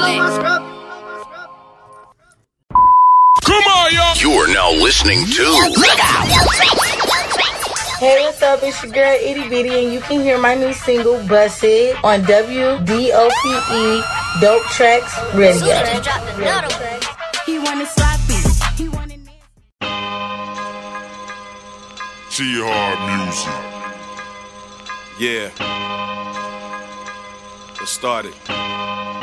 Come on, y'all. You're now listening to Hey, what's up? It's your girl Itty Bitty, and you can hear my new single "Busted" on WDOPE Dope Tracks Radio. He wanted sloppy. He wanted T-Hard music. Yeah. Let's start it.